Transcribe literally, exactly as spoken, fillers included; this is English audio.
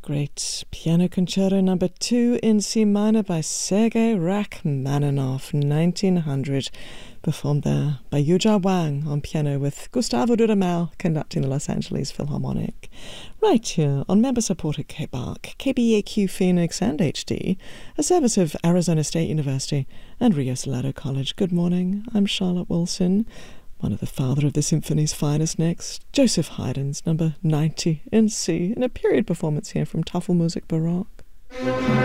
great piano concerto number two in C minor by Sergei Rachmaninoff, nineteen hundred, performed there by Yuzha Wang on piano with Gustavo Dudamel conducting the Los Angeles Philharmonic. Right here on member-supported K B A R C, K B A Q Phoenix and H D, a service of Arizona State University and Rio Salado College. Good morning, I'm Charlotte Wilson. One of the father of the symphony's finest next, Joseph Haydn's number ninety in C, in a period performance here from Tafelmusik Baroque.